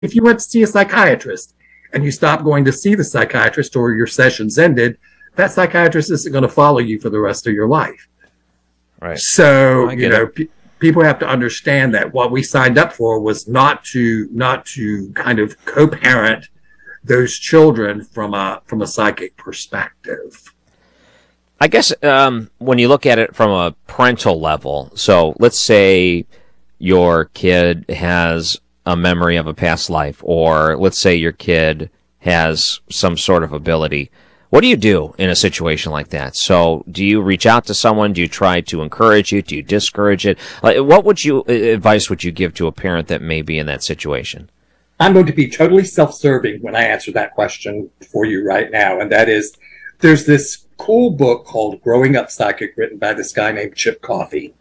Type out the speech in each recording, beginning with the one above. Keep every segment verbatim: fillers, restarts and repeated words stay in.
if you went to see a psychiatrist and you stopped going to see the psychiatrist or your sessions ended, that psychiatrist isn't going to follow you for the rest of your life. Right. So, you know, p- people have to understand that what we signed up for was not to not to kind of co-parent those children from a from a psychic perspective. I guess um, when you look at it from a parental level, so let's say your kid has a memory of a past life, or let's say your kid has some sort of ability. What do you do in a situation like that? So do you reach out to someone? Do you try to encourage it? Do you discourage it? Like, what would you advice would you give to a parent that may be in that situation? I'm going to be totally self-serving when I answer that question for you right now, and that is, there's this cool book called Growing Up Psychic written by this guy named Chip Coffey.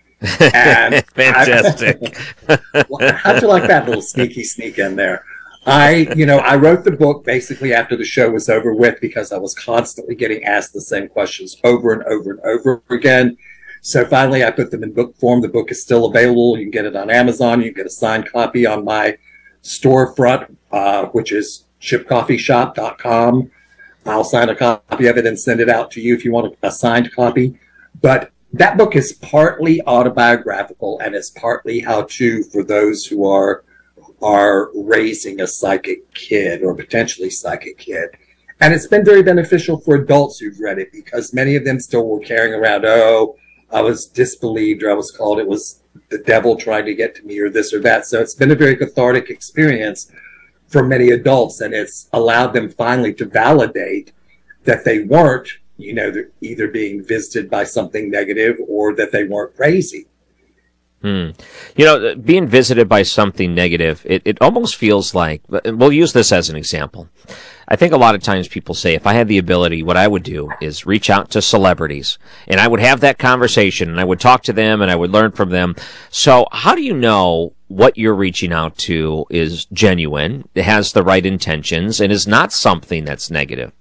And Fantastic. I, how'd you like that little sneaky sneak in there? I, you know, I wrote the book basically after the show was over with because I was constantly getting asked the same questions over and over and over again. So finally I put them in book form. The book is still available. You can get it on Amazon. You can get a signed copy on my storefront, uh, which is chip coffee shop dot com. I'll sign a copy of it and send it out to you if you want a signed copy. But that book is partly autobiographical and it's partly how-to for those who are are raising a psychic kid or potentially psychic kid. And it's been very beneficial for adults who've read it because many of them still were carrying around, oh, I was disbelieved or I was called, it was the devil trying to get to me or this or that. So it's been a very cathartic experience for many adults, and it's allowed them finally to validate that they weren't, you know, either being visited by something negative or that they weren't crazy. Hmm. You know, being visited by something negative, it, it almost feels like, we'll use this as an example. I think a lot of times people say, if I had the ability, what I would do is reach out to celebrities and I would have that conversation and I would talk to them and I would learn from them. So how do you know what you're reaching out to is genuine, it has the right intentions, and is not something that's negative?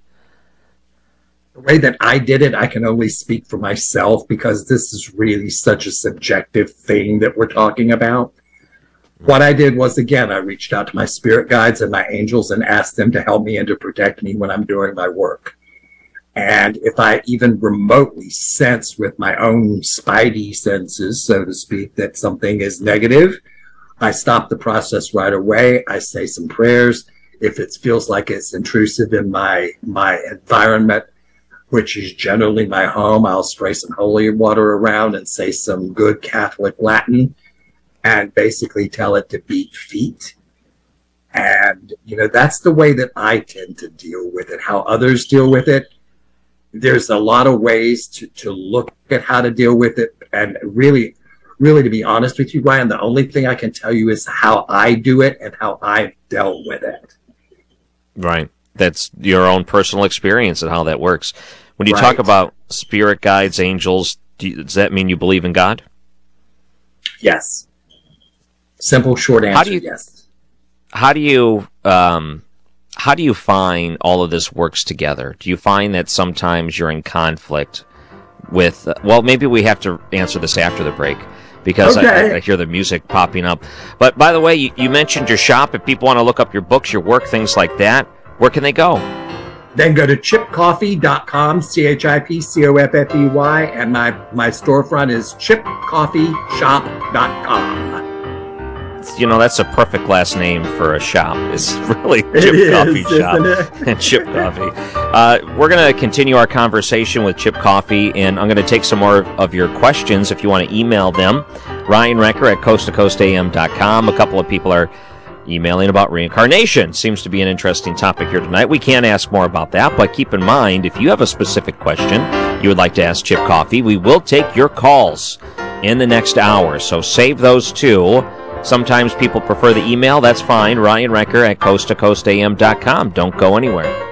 The way that I did it, I can only speak for myself because this is really such a subjective thing that we're talking about. What I did was, again, I reached out to my spirit guides and my angels and asked them to help me and to protect me when I'm doing my work. And if I even remotely sense with my own spidey senses, so to speak, that something is negative, I stop the process right away. I say some prayers. If it feels like it's intrusive in my, my environment, which is generally my home, I'll spray some holy water around and say some good Catholic Latin and basically tell it to beat feet. And, you know, that's the way that I tend to deal with it. How others deal with it, there's a lot of ways to, to look at how to deal with it. And really, really, to be honest with you, Ryan, the only thing I can tell you is how I do it and how I've dealt with it. Right. That's your own personal experience and how that works. When you Right. talk about spirit guides, angels, do you, does that mean you believe in God? Yes. Simple, short answer, How do you, yes. How do you, um, how do you find all of this works together? Do you find that sometimes you're in conflict with, uh, well, maybe we have to answer this after the break because Okay. I, I hear the music popping up. But by the way, you, you mentioned your shop. If people want to look up your books, your work, things like that, where can they go? Then go to chip coffee dot com, C H I P C O F F E Y, and my, my storefront is chip coffee shop dot com. You know, that's a perfect last name for a shop. It's really It Chip is, Coffee Shop isn't it? and Chip Coffee. Uh, we're going to continue our conversation with Chip Coffee, and I'm going to take some more of your questions if you want to email them. Ryan Recker at coast to coast A M dot com. A couple of people are emailing about reincarnation. Seems to be an interesting topic here tonight. We can ask more about that, but keep in mind, if you have a specific question you would like to ask Chip Coffee, we will take your calls in the next hour. So save those two. Sometimes people prefer the email. That's fine. Ryan Recker at coast to coast A M dot com. Don't go anywhere.